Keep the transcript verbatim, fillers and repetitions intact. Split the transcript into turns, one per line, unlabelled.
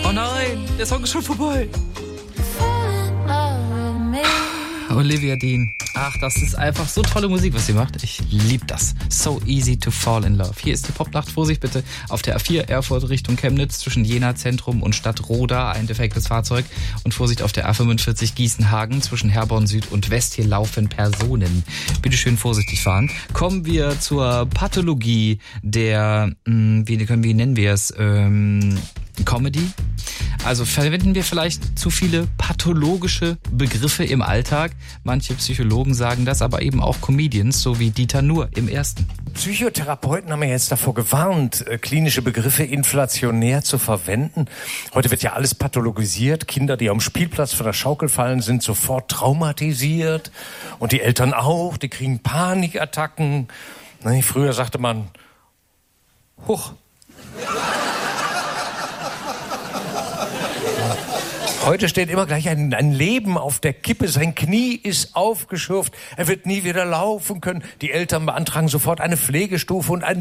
Oh nein, der Song ist schon vorbei. Olivia Dean. Ach, das ist einfach so tolle Musik, was sie macht. Ich liebe das. So easy to fall in love. Hier ist die Popnacht. Vorsicht bitte auf der A vier Erfurt Richtung Chemnitz zwischen Jena Zentrum und Stadt Roda. Ein defektes Fahrzeug. Und Vorsicht auf der A fünfundvierzig Gießenhagen zwischen Herborn Süd und West. Hier laufen Personen. Bitte schön vorsichtig fahren. Kommen wir zur Pathologie der, mh, wie können wie nennen wir es, ähm, Comedy. Also verwenden wir vielleicht zu viele pathologische Begriffe im Alltag. Manche Psychologen sagen das, aber eben auch Comedians, so wie Dieter Nuhr im Ersten.
Psychotherapeuten haben ja jetzt davor gewarnt, klinische Begriffe inflationär zu verwenden. Heute wird ja alles pathologisiert. Kinder, die am Spielplatz von der Schaukel fallen, sind sofort traumatisiert. Und die Eltern auch, die kriegen Panikattacken. Nee, früher sagte man, huch. Heute steht immer gleich ein, ein Leben auf der Kippe. Sein Knie ist aufgeschürft. Er wird nie wieder laufen können. Die Eltern beantragen sofort eine Pflegestufe und ein